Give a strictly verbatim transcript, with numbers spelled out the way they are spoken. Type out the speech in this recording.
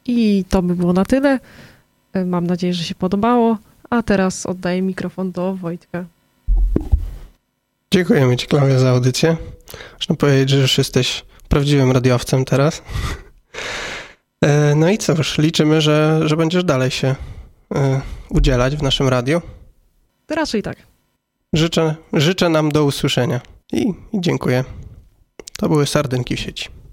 I to by było na tyle. Mam nadzieję, że się podobało. A teraz oddaję mikrofon do Wojtka. Dziękujemy Ci, Klaudia, za audycję. Można powiedzieć, że już jesteś prawdziwym radiowcem teraz. No i cóż, liczymy, że, że będziesz dalej się udzielać w naszym radiu. To raczej tak. Życzę, życzę nam do usłyszenia i, i dziękuję. To były Sardynki w sieci.